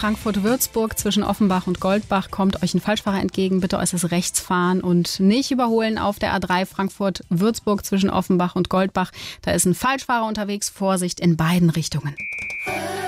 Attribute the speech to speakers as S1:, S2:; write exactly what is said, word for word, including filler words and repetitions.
S1: Frankfurt-Würzburg zwischen Offenbach und Goldbach kommt euch ein Falschfahrer entgegen. Bitte äußerst rechts fahren und nicht überholen auf der A drei Frankfurt-Würzburg zwischen Offenbach und Goldbach. Da ist ein Falschfahrer unterwegs. Vorsicht in beiden Richtungen.